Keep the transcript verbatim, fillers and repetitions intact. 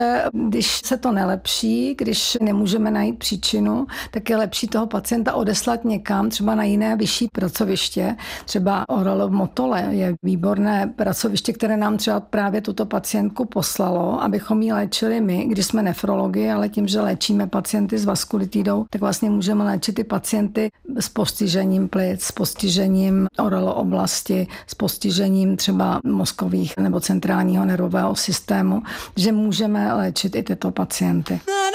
když se to nelepší, když nemůžeme najít příčinu, tak je lepší toho pacienta odeslat někam, třeba na jiné vyšší pracoviště. Třeba Orelo v Motole je výborné pracoviště, které nám třeba právě tuto pacientku poslalo, abychom ji léčili my, když jsme nefrologi, ale tím, že léčíme pacienty s vaskulitidou, tak vlastně můžeme léčit ty pacienty s postižením plic, s postižením Orelo oblasti, s postižením třeba mozkových nebo centrálního nervového systému, že můžeme léčit i tyto pacienty.